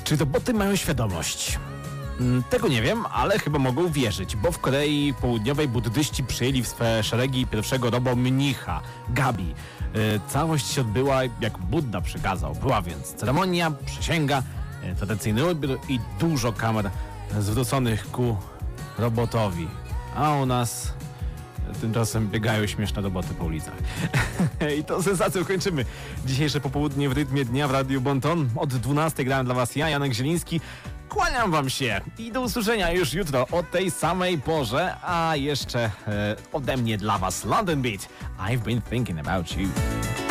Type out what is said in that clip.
Czy to boty mają świadomość? Tego nie wiem, ale chyba mogą wierzyć, bo w Korei Południowej buddyści przyjęli w swe szeregi pierwszego robomnicha, Gabi. Całość się odbyła jak Budda przykazał. Była więc ceremonia, przysięga, tradycyjny ubiór i dużo kamer zwróconych ku robotowi. A u nas tymczasem biegają śmieszne roboty po ulicach. I to sensacją kończymy dzisiejsze popołudnie w rytmie dnia w Radiu Bonton. Od 12 grałem dla was ja, Janek Zieliński. Kłaniam wam się i do usłyszenia już jutro o tej samej porze, a jeszcze ode mnie dla was London Beat. I've been thinking about you.